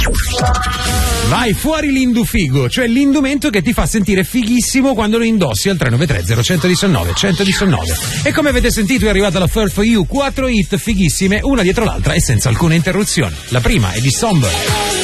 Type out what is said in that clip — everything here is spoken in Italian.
Vai fuori l'indufigo, cioè l'indumento che ti fa sentire fighissimo quando lo indossi al 393 0119 119. E come avete sentito è arrivata la First for You, 4 hit fighissime, una dietro l'altra e senza alcuna interruzione. La prima è di Somber.